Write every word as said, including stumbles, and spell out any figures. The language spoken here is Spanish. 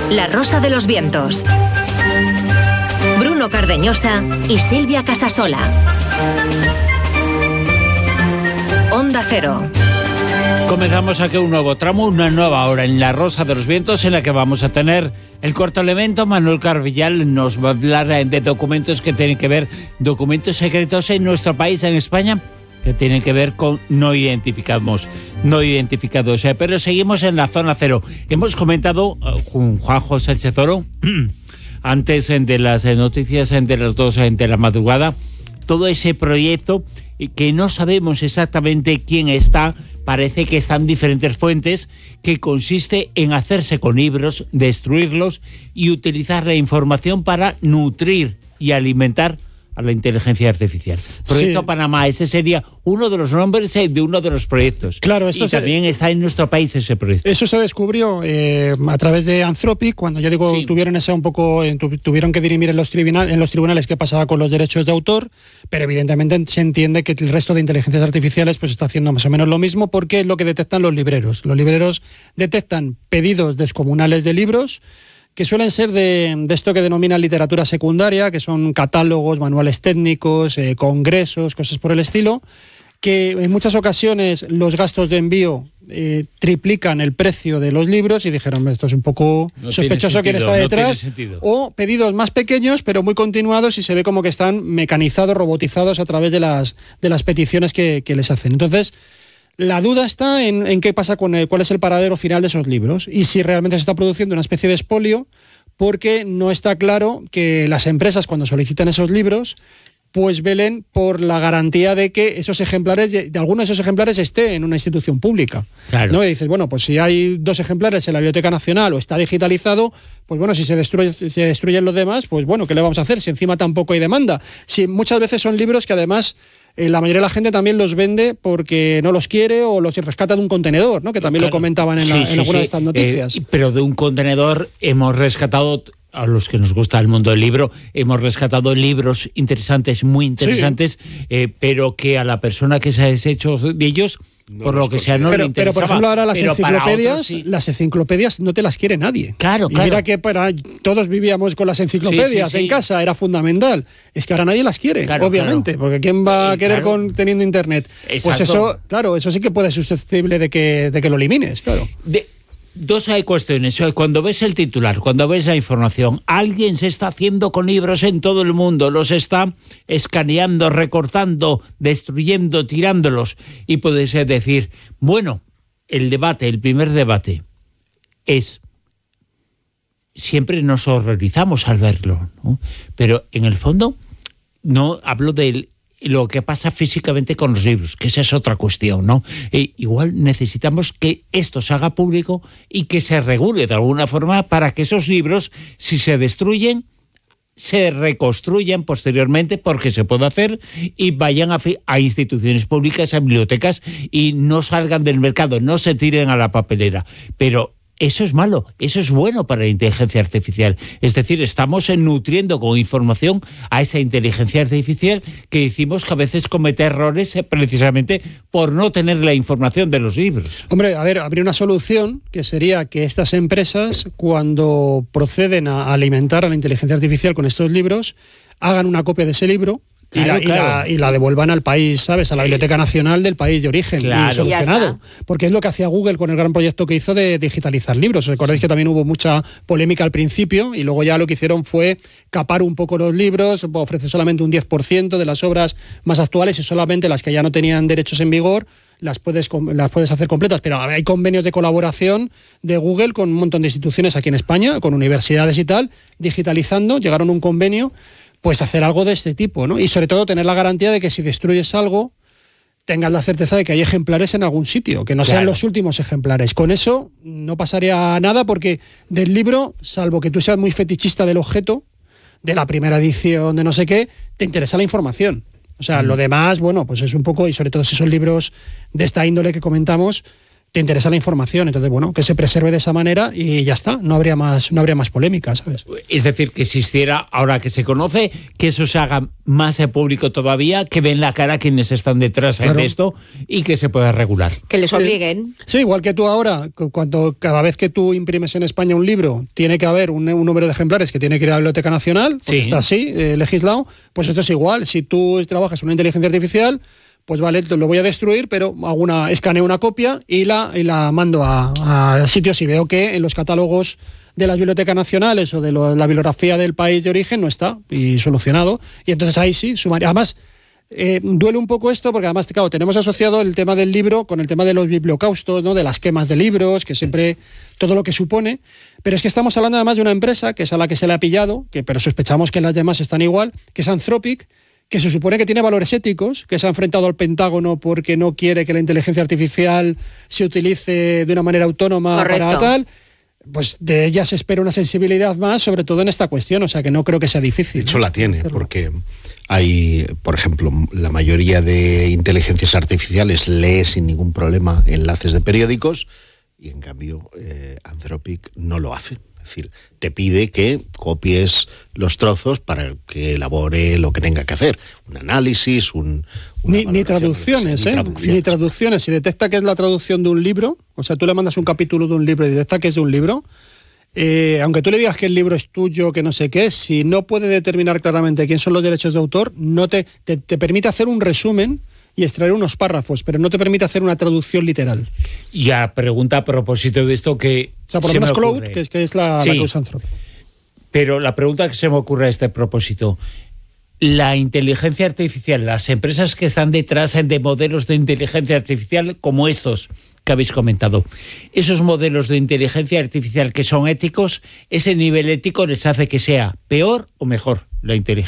La Rosa de los Vientos. Bruno Cardeñosa y Silvia Casasola. Onda Cero. Comenzamos aquí un nuevo tramo, una nueva hora en La Rosa de los Vientos, en la que vamos a tener el cuarto elemento. Manuel Carvillal nos va a hablar de documentos que tienen que ver, documentos secretos en nuestro país, en España, que tienen que ver con no identificamos, no identificados. Pero seguimos en la zona cero. Hemos comentado con Juanjo Sánchez Oro, antes de las noticias de las dos de la madrugada, todo ese proyecto que no sabemos exactamente quién está, parece que están diferentes fuentes, que consiste en hacerse con libros, destruirlos y utilizar la información para nutrir y alimentar a la inteligencia artificial. Proyecto sí. Panamá, ese sería uno de los nombres de uno de los proyectos. Claro, esto y se, también está en nuestro país ese proyecto. Eso se descubrió eh, a través de Anthropic, cuando ya digo, sí. tuvieron ese un poco, eh, tuvieron que dirimir en los, tribunal, en los tribunales qué pasaba con los derechos de autor, pero evidentemente se entiende que el resto de inteligencias artificiales pues está haciendo más o menos lo mismo, porque es lo que detectan los libreros. Los libreros detectan pedidos descomunales de libros, que suelen ser de, de esto que denominan literatura secundaria, que son catálogos, manuales técnicos, eh, congresos, cosas por el estilo, que en muchas ocasiones los gastos de envío eh, triplican el precio de los libros y dijeron, esto es un poco no sospechoso quién está detrás, no o pedidos más pequeños pero muy continuados y se ve como que están mecanizados, robotizados a través de las, de las peticiones que, que les hacen. Entonces, la duda está en, en qué pasa con el, cuál es el paradero final de esos libros y si realmente se está produciendo una especie de expolio, porque no está claro que las empresas, cuando solicitan esos libros, pues velen por la garantía de que esos ejemplares, de alguno de esos ejemplares esté en una institución pública. Claro. ¿No? Y dices, bueno, pues si hay dos ejemplares en la Biblioteca Nacional o está digitalizado, pues bueno, si se, destruye, se destruyen los demás, pues bueno, ¿qué le vamos a hacer? Si encima tampoco hay demanda. Si muchas veces son libros que además eh, la mayoría de la gente también los vende porque no los quiere o los rescata de un contenedor, ¿no? Que también claro. lo comentaban en, la, sí, en sí, alguna sí. de estas noticias. Eh, pero de un contenedor hemos rescatado, a los que nos gusta el mundo del libro, hemos rescatado libros interesantes, muy interesantes, sí. eh, pero que a la persona que se ha deshecho de ellos, no por lo que sea, no pero, le interesaba. Pero, por ejemplo, ahora las pero enciclopedias, otros, sí. las enciclopedias no te las quiere nadie. Claro, y claro. mira que para, todos vivíamos con las enciclopedias sí, sí, sí. en casa, era fundamental. Es que ahora nadie las quiere, claro, obviamente, claro. porque ¿quién va a querer claro. con teniendo internet? Exacto. Pues eso, claro, eso sí que puede ser susceptible de que, de que lo elimines, claro. De Dos hay cuestiones. Cuando ves el titular, cuando ves la información, alguien se está haciendo con libros en todo el mundo, los está escaneando, recortando, destruyendo, tirándolos. Y puedes decir, bueno, el debate, el primer debate es, siempre nos horrorizamos al verlo, ¿no? Pero en el fondo no hablo del lo que pasa físicamente con los libros, que esa es otra cuestión, ¿no? E igual necesitamos que esto se haga público y que se regule de alguna forma para que esos libros, si se destruyen, se reconstruyan posteriormente, porque se puede hacer, y vayan a, a instituciones públicas, a bibliotecas, y no salgan del mercado, no se tiren a la papelera. Pero eso es malo, eso es bueno para la inteligencia artificial. Es decir, estamos nutriendo con información a esa inteligencia artificial que decimos que a veces comete errores precisamente por no tener la información de los libros. Hombre, a ver, habría una solución que sería que estas empresas, cuando proceden a alimentar a la inteligencia artificial con estos libros, hagan una copia de ese libro, Y, claro, la, claro. y, la, y la devuelvan al país, ¿sabes? A la Biblioteca Nacional del país de origen. Claro. Y solucionado. Porque es lo que hacía Google con el gran proyecto que hizo de digitalizar libros. Recordáis que también hubo mucha polémica al principio y luego ya lo que hicieron fue capar un poco los libros, ofrecer solamente un diez por ciento de las obras más actuales y solamente las que ya no tenían derechos en vigor las puedes, las puedes hacer completas. Pero hay convenios de colaboración de Google con un montón de instituciones aquí en España, con universidades y tal, digitalizando. Llegaron a un convenio, pues hacer algo de este tipo, ¿no? Y sobre todo tener la garantía de que si destruyes algo, tengas la certeza de que hay ejemplares en algún sitio, que no claro. sean los últimos ejemplares. Con eso no pasaría nada, porque del libro, salvo que tú seas muy fetichista del objeto, de la primera edición, de no sé qué, te interesa la información. O sea, mm. lo demás, bueno, pues es un poco, y sobre todo si son libros de esta índole que comentamos, te interesa la información. Entonces, bueno, que se preserve de esa manera y ya está, no habría más, no habría más polémica, ¿sabes? Es decir, que existiera, ahora que se conoce, que eso se haga más público todavía, que ven la cara quienes están detrás claro. de esto y que se pueda regular. Que les obliguen. Sí, igual que tú ahora, cuando cada vez que tú imprimes en España un libro, tiene que haber un, un número de ejemplares que tiene que ir a la Biblioteca Nacional, porque sí. está así, eh, legislado, pues esto es igual. Si tú trabajas en una inteligencia artificial, pues vale, lo voy a destruir, pero hago una, escaneo una copia y la, y la mando a, a sitios y veo que en los catálogos de las bibliotecas nacionales o de lo, la bibliografía del país de origen no está, y solucionado. Y entonces ahí sí, sumaría. Además, eh, duele un poco esto, porque además, claro, tenemos asociado el tema del libro con el tema de los bibliocaustos, ¿no? De las quemas de libros, que siempre, todo lo que supone. Pero es que estamos hablando además de una empresa, que es a la que se le ha pillado, que, pero sospechamos que las demás están igual, que es Anthropic, que se supone que tiene valores éticos, que se ha enfrentado al Pentágono porque no quiere que la inteligencia artificial se utilice de una manera autónoma Correcto. para tal. Pues de ella se espera una sensibilidad más, sobre todo en esta cuestión, o sea que no creo que sea difícil. De hecho, ¿no? la tiene, porque hay, por ejemplo, la mayoría de inteligencias artificiales lee sin ningún problema enlaces de periódicos y, en cambio, eh, Anthropic no lo hace. Es decir, te pide que copies los trozos para que elabore lo que tenga que hacer. Un análisis, un... Ni, ni traducciones, sea, ¿eh? Ni traducciones. Ni traducciones. Si detecta que es la traducción de un libro, o sea, tú le mandas un capítulo de un libro y detecta que es de un libro, eh, aunque tú le digas que el libro es tuyo, que no sé qué, si no puede determinar claramente quién son los derechos de autor, no te, te, te permite hacer un resumen y extraer unos párrafos, pero no te permite hacer una traducción literal. Y a pregunta a propósito de esto que... O sea, por lo menos Cloud, que es, que es la, sí, la que usa Anthropic. Pero la pregunta que se me ocurre a este propósito, la inteligencia artificial, las empresas que están detrás de modelos de inteligencia artificial como estos que habéis comentado, esos modelos de inteligencia artificial que son éticos, ese nivel ético les hace que sea peor o mejor la inteligencia.